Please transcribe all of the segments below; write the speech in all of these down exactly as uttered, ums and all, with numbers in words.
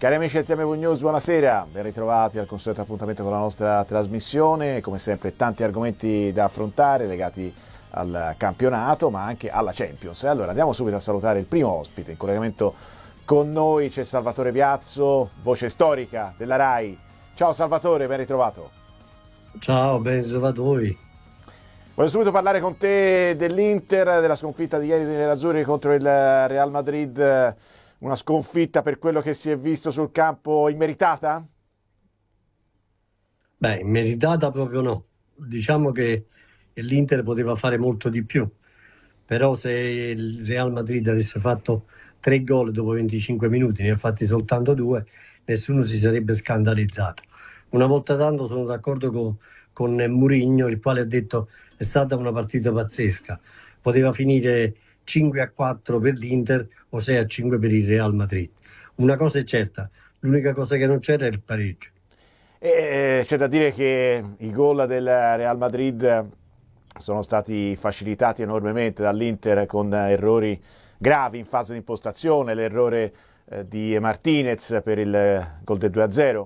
Cari amici del T M V News, buonasera, ben ritrovati al consueto appuntamento con la nostra trasmissione, come sempre tanti argomenti da affrontare legati al campionato ma anche alla Champions. E allora andiamo subito a salutare il primo ospite, in collegamento con noi c'è Salvatore Piazzo, voce storica della RAI. Ciao Salvatore, ben ritrovato. Ciao, ben ritrovato voi. Voglio subito parlare con te dell'Inter, della sconfitta di ieri dei nerazzurri contro il Real Madrid. Una sconfitta per quello che si è visto sul campo immeritata? Beh, immeritata proprio no. Diciamo che l'Inter poteva fare molto di più, però se il Real Madrid avesse fatto tre gol dopo venticinque minuti, ne ha fatti soltanto due, nessuno si sarebbe scandalizzato. Una volta tanto sono d'accordo con, con Mourinho, il quale ha detto è stata una partita pazzesca. Poteva finire cinque a quattro per l'Inter o sei a cinque per il Real Madrid. Una cosa è certa, l'unica cosa che non c'era è il pareggio. E c'è da dire che i gol del Real Madrid sono stati facilitati enormemente dall'Inter con errori gravi in fase di impostazione, l'errore di Martinez per il gol del due a zero.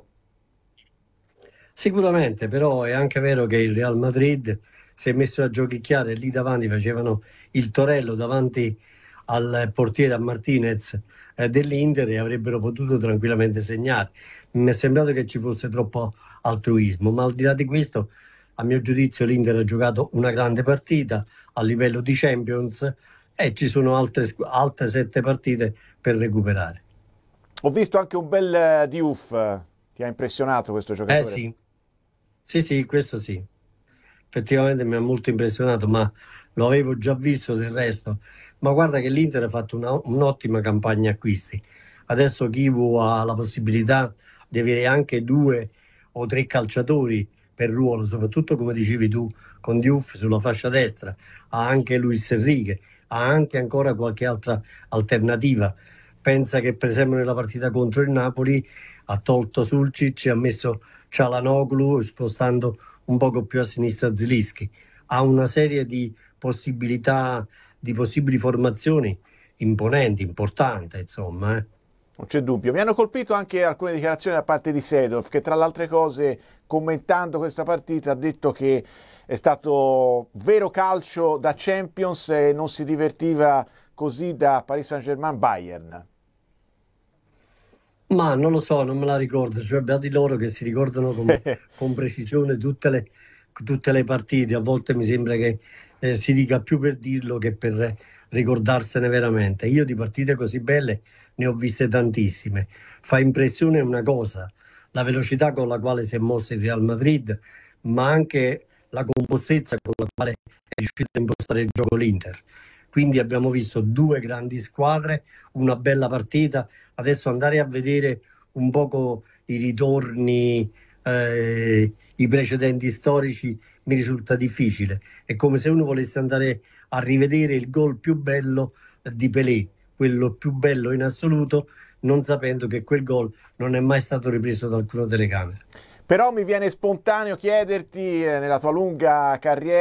Sicuramente, però è anche vero che il Real Madrid si è messo a giochicchiare, lì davanti facevano il torello davanti al portiere, a Martinez eh, dell'Inter, e avrebbero potuto tranquillamente segnare. Mi è sembrato che ci fosse troppo altruismo, ma al di là di questo, a mio giudizio, l'Inter ha giocato una grande partita a livello di Champions e ci sono altre, altre sette partite per recuperare. Ho visto anche un bel Diouf, ti ha impressionato questo giocatore? Eh sì, sì, sì, questo sì. Effettivamente mi ha molto impressionato, ma lo avevo già visto del resto. Ma guarda che l'Inter ha fatto una, un'ottima campagna acquisti. Adesso Kivu ha la possibilità di avere anche due o tre calciatori per ruolo, soprattutto come dicevi tu con Diouf sulla fascia destra. Ha anche Luis Enrique, ha anche ancora qualche altra alternativa. Pensa che per esempio nella partita contro il Napoli ha tolto Sulcic e ha messo Çalhanoğlu, spostando un poco più a sinistra Zilinski. Ha una serie di possibilità, di possibili formazioni imponenti, importanti, insomma. Eh. Non c'è dubbio. Mi hanno colpito anche alcune dichiarazioni da parte di Seedorf, che tra le altre cose, commentando questa partita, ha detto che è stato vero calcio da Champions e non si divertiva così da Paris Saint-Germain-Bayern. Ma non lo so, non me la ricordo, cioè beati loro che si ricordano con, con precisione tutte le, tutte le partite. A volte mi sembra che eh, si dica più per dirlo che per ricordarsene veramente. Io di partite così belle ne ho viste tantissime. Fa impressione una cosa, la velocità con la quale si è mosso il Real Madrid, ma anche la compostezza con la quale è riuscito a impostare il gioco l'Inter. Quindi abbiamo visto due grandi squadre, una bella partita. Adesso andare a vedere un poco i ritorni, eh, i precedenti storici mi risulta difficile. È come se uno volesse andare a rivedere il gol più bello di Pelé, quello più bello in assoluto, non sapendo che quel gol non è mai stato ripreso da alcuna telecamera. Però mi viene spontaneo chiederti, eh, nella tua lunga carriera,